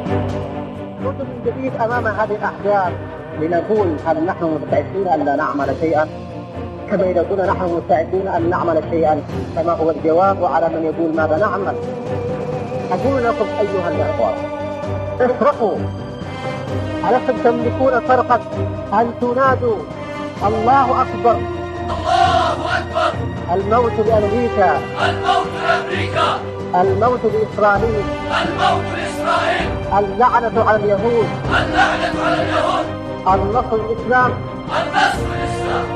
كنت من جديد أمام هذه الأحداث لنقول هل نحن مستعدون أن لا نعمل شيئا؟ كما إذا كنا نحن مستعدون أن نعمل شيئا فما هو الجواب على من يقول ماذا نعمل؟ أقول لكم أيها الأخوة افرحوا، ألستم تملكون فرقة أن تنادوا الله أكبر الله أكبر، الموت لأمريكا، الموت لأمريكا، الموت لإسرائيل، الموت لإسرائيل، اللعنة على اليهود، اللعنة على اليهود، النصر الإسلام، النصر الإسلام.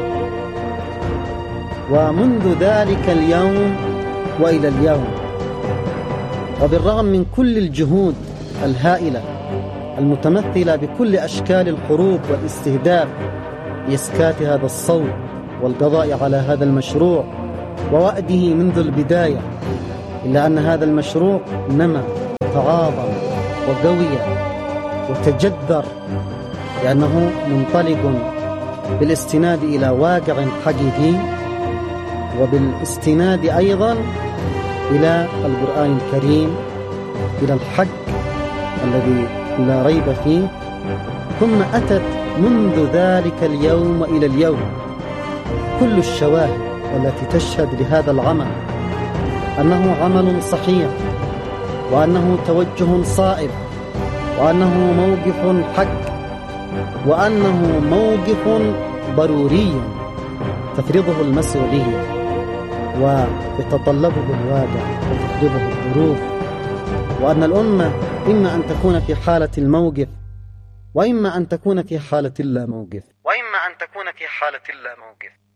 ومنذ ذلك اليوم وإلى اليوم، وبالرغم من كل الجهود الهائلة المتمثلة بكل أشكال الحروب والاستهداف لإسكات هذا الصوت والقضاء على هذا المشروع ووأده منذ البداية، إلا أن هذا المشروع نمى وتعاظم وقوي وتجذر، لأنه منطلق بالاستناد إلى واقع حقيقي، وبالاستناد أيضا إلى القرآن الكريم، إلى الحق الذي لا ريب فيه. ثم أتت منذ ذلك اليوم إلى اليوم كل الشواهد التي تشهد لهذا العمل أنه عمل صحيح، وأنه توجه صائب، وأنه موقف حق، وأنه موقف ضروري تفرضه المسؤولية ويتطلبه الواقع وتفرضه الظروف، وأن الأمة إما أن تكون في حالة الموقف وإما أن تكون في حالة اللا موقف.